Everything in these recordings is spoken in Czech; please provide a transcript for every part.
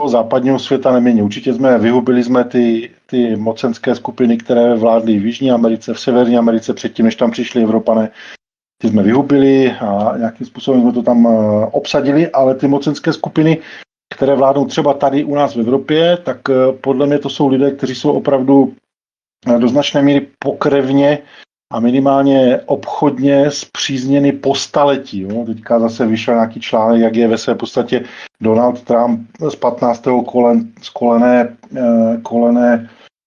západního světa nemění. Určitě vyhubili jsme ty mocenské skupiny, které vládly v Jižní Americe, v Severní Americe, předtím, než tam přišli Evropané. Ty jsme vyhubili a nějakým způsobem jsme to tam obsadili, ale ty mocenské skupiny, které vládnou třeba tady u nás v Evropě, tak podle mě to jsou lidé, kteří jsou opravdu do značné míry pokrevně a minimálně obchodně spřízněny po staletí. Jo. Teďka zase vyšel nějaký článek, jak je ve své podstatě Donald Trump z 15. kolené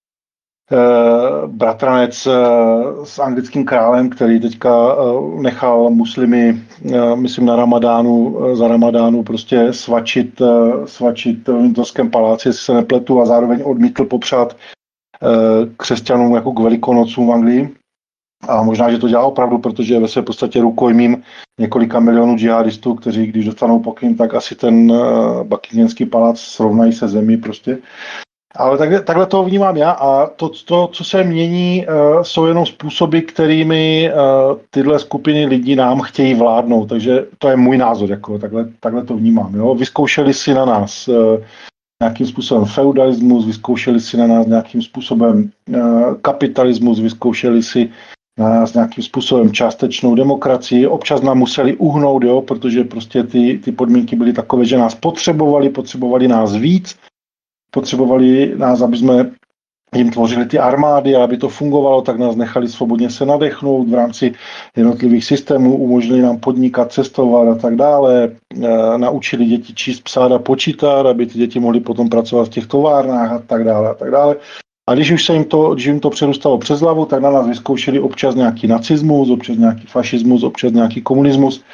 bratranec s anglickým králem, který teďka nechal muslimy, myslím za Ramadánu prostě svačit v Windsorském paláci, jestli se nepletu, a zároveň odmítl popřát křesťanům jako k Velikonocům v Anglii. A možná, že to dělá opravdu, protože je ve své podstatě rukojmím několika milionů džihadistů, kteří, když dostanou pokyn, tak asi ten Buckinghamský palác srovnají se zemí prostě. Ale takhle to vnímám já a to, co se mění, jsou jenom způsoby, kterými tyhle skupiny lidí nám chtějí vládnout. Takže to je můj názor, jako takhle to vnímám. Jo? Vyzkoušeli si na nás nějakým způsobem feudalismus, vyzkoušeli si na nás nějakým způsobem kapitalismus, vyzkoušeli si na nás nějakým způsobem částečnou demokracii. Občas nám museli uhnout, jo? Protože prostě ty podmínky byly takové, že nás potřebovali nás víc, potřebovali nás, aby jsme jim tvořili ty armády, a aby to fungovalo, tak nás nechali svobodně se nadechnout v rámci jednotlivých systémů, umožnili nám podnikat, cestovat a tak dále, naučili děti číst, psát a počítat, aby ty děti mohly potom pracovat v těch továrnách a tak dále a tak dále. A když jim to přerůstalo přes hlavu, tak na nás vyzkoušeli občas nějaký nacismus, občas nějaký fašismus, občas nějaký komunismus.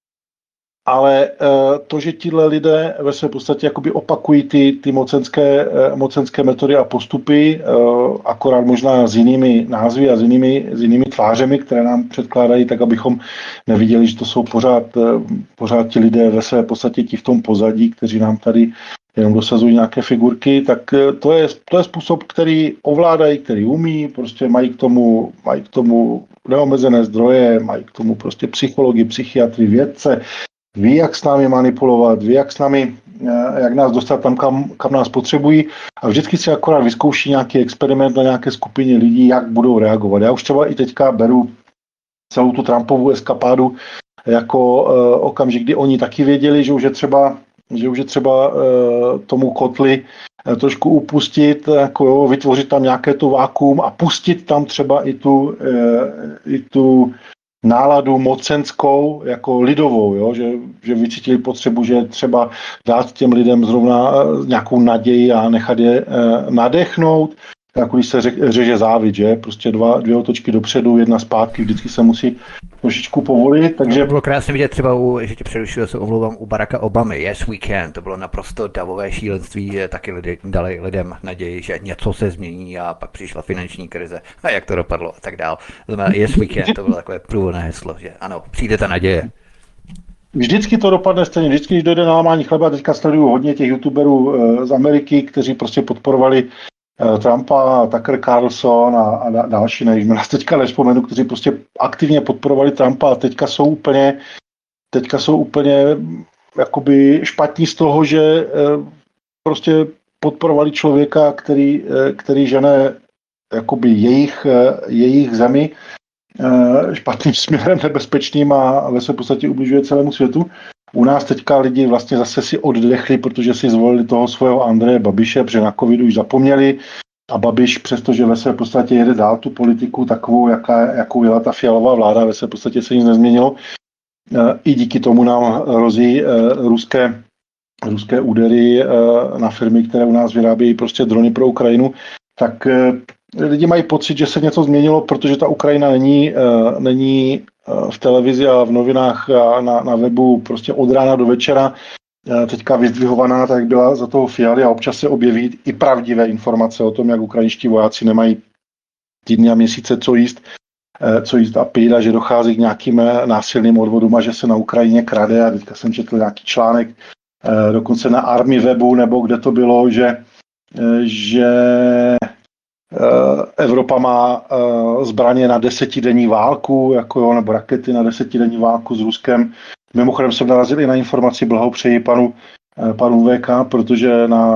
Ale to, že tihle lidé ve své podstatě jakoby opakují ty mocenské metody a postupy, akorát možná s jinými názvy a s jinými tvářemi, které nám předkládají, tak abychom neviděli, že to jsou pořád ti lidé ve své podstatě ti v tom pozadí, kteří nám tady jenom dosazují nějaké figurky, tak to je způsob, který ovládají, který umí, prostě mají k tomu neomezené zdroje, mají k tomu prostě psychologii, psychiatry, vědce, ví, jak s námi manipulovat, ví, jak nás dostat tam, kam nás potřebují, a vždycky si akorát vyzkouší nějaký experiment na nějaké skupině lidí, jak budou reagovat. Já už třeba i teďka beru celou tu Trumpovu eskapádu jako okamžik, kdy oni taky věděli, že už je třeba tomu kotli trošku upustit, jako vytvořit tam nějaké to vákuum a pustit tam třeba i tu náladu mocenskou jako lidovou, jo? Že vycítili potřebu, že třeba dát těm lidem zrovna nějakou naději a nechat je nadechnout, jako když se řeže závid, že? Prostě dvě otočky dopředu, jedna zpátky, vždycky se musí trošičku povolit, takže... To bylo krásně vidět třeba, že tě přerušil, se omlouvám, u Baracka Obamy, yes we can, to bylo naprosto davové šílenství, taky dali lidem naději, že něco se změní, a pak přišla finanční krize a jak to dopadlo a tak dál. Yes we can, to bylo takové průvodné heslo, že ano, přijde ta naděje. Vždycky to dopadne stejně, vždycky, když dojde na lámání chleba, teďka sleduju hodně těch youtuberů z Ameriky, kteří prostě podporovali Trumpa, Tucker Carlson a další, nás teďka nevzpomenu, kteří prostě aktivně podporovali Trumpa a teďka jsou úplně jakoby špatní z toho, že prostě podporovali člověka, který žene jakoby jejich zemi špatným směrem, nebezpečným, a ve své podstatě ubližuje celému světu. U nás teďka lidi vlastně zase si oddechli, protože si zvolili toho svého Andreje Babiše, protože na covidu už zapomněli, a Babiš, přestože ve své podstatě jede dál tu politiku takovou, jakou jela ta Fialová vláda, ve své podstatě se nic nezměnilo. I díky tomu nám hrozí ruské údery na firmy, které u nás vyrábějí prostě drony pro Ukrajinu, tak lidi mají pocit, že se něco změnilo, protože ta Ukrajina není v televizi a v novinách a na webu prostě od rána do večera teďka vyzdvihovaná, tak byla za toho Fialy, a občas se objeví i pravdivé informace o tom, jak ukrajinští vojáci nemají týdny a měsíce co jíst a pít, a že dochází k nějakým násilným odvodům a že se na Ukrajině krade. A teďka jsem četl nějaký článek dokonce na Army webu, nebo kde to bylo, že Evropa má zbraně na 10denní válku, nebo rakety na 10denní válku s Ruskem. Mimochodem jsem narazil i na informaci, blahopřeji panu VK, protože na